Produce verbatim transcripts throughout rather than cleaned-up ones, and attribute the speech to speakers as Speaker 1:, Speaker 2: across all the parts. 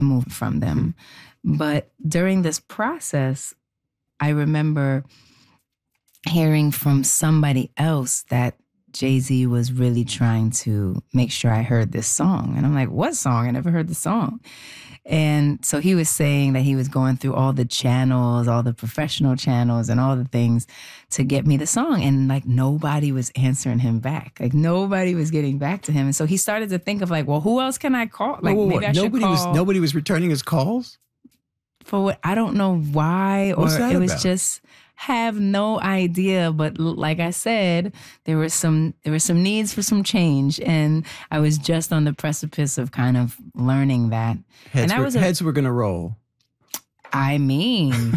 Speaker 1: moved from them. Mm-hmm. But during this process, I remember hearing from somebody else that Jay-Z was really trying to make sure I heard this song. And I'm like, what song? I never heard the song. And so he was saying that he was going through all the channels, all the professional channels and all the things to get me the song. And like nobody was answering him back. Like nobody was getting back to him. And so he started to think of like, well, who else can I call? Like
Speaker 2: whoa, whoa,
Speaker 1: maybe I should
Speaker 2: nobody
Speaker 1: call.
Speaker 2: was nobody was returning his calls?
Speaker 1: For what? I don't know why, or
Speaker 2: What's that
Speaker 1: it was
Speaker 2: about?
Speaker 1: just have no idea. But like I said, there were some there were some needs for some change, and I was just on the precipice of kind of learning that.
Speaker 2: Heads
Speaker 1: and I
Speaker 2: were,
Speaker 1: was a,
Speaker 2: heads were gonna roll.
Speaker 1: I mean,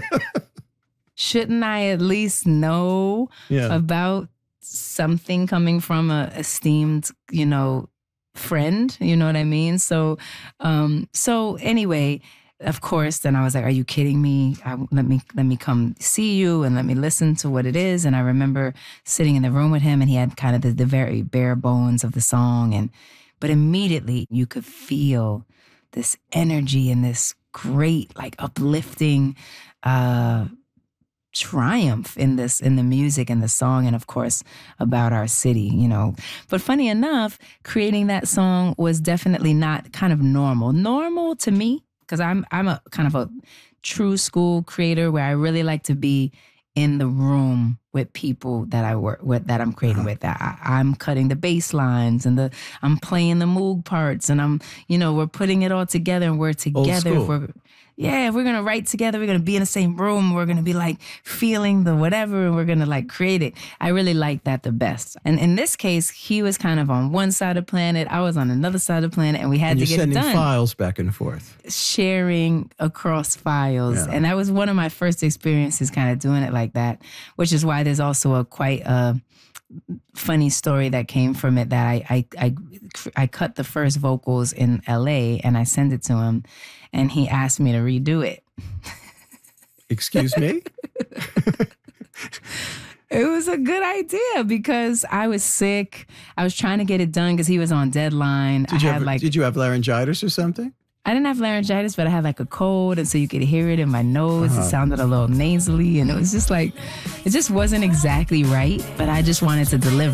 Speaker 1: shouldn't I at least know
Speaker 2: Yeah.
Speaker 1: about something coming from a esteemed, you know, friend? You know what I mean? So, um, so anyway. Of course, then I was like, are you kidding me? I, let me let me come see you and let me listen to what it is. And I remember sitting in the room with him and he had kind of the, the very bare bones of the song. And but immediately you could feel this energy and this great, like uplifting uh, triumph in this, in the music and the song. And of course, about our city, you know. But funny enough, creating that song was definitely not kind of normal. Normal to me, because I'm I'm a kind of a true school creator where I really like to be in the room with people that I work with, that I'm creating uh-huh. with. I, I'm cutting the bass lines and the I'm playing the moog parts and I'm, you know, we're putting it all together and we're together. If we're, yeah, if we're gonna write together, we're gonna be in the same room, we're gonna be like feeling the whatever, and we're gonna like create it. I really like that the best. And in this case, he was kind of on one side of the planet, I was on another side of the planet, and we had
Speaker 2: and
Speaker 1: to get it done.
Speaker 2: You're sending files back and forth.
Speaker 1: Sharing across files. Yeah. And that was one of my first experiences kind of doing it like that, which is why there's also a quite a funny story that came from it that I, I, I, I cut the first vocals in L A and I sent it to him and he asked me to redo it.
Speaker 2: Excuse me?
Speaker 1: It was a good idea because I was sick. I was trying to get it done because he was on deadline.
Speaker 2: Did
Speaker 1: I
Speaker 2: you,
Speaker 1: had
Speaker 2: have,
Speaker 1: like,
Speaker 2: did you have laryngitis or something?
Speaker 1: I didn't have laryngitis, but I had like a cold, and so you could hear it in my nose. Uh-huh. It sounded a little nasally, and it was just like, it just wasn't exactly right, but I just wanted to deliver.